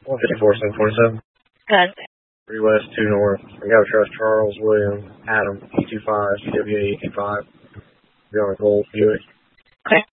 154, 747. Good. 3 West, 2 North. I got to trust Charles William Adam, E25, CWA 825. Be on a Gold Buick. Okay.